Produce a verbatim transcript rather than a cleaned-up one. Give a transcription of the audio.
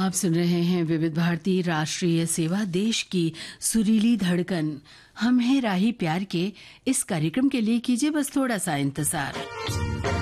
आप सुन रहे हैं विविध भारती राष्ट्रीय सेवा, देश की सुरीली धड़कन। हम हैं राही प्यार के। इस कार्यक्रम के लिए कीजिए बस थोड़ा सा इंतजार।